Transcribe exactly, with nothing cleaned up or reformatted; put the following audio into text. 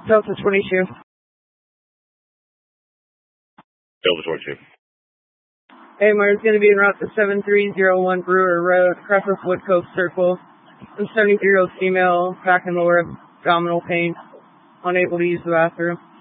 Delta twenty-two. Delta twenty-two. AMAR is going to be en route to seven three zero one Brewer Road, Crestwood Cove Circle. I'm seventy-three-year-old female, back and lower abdominal pain, unable to use the bathroom.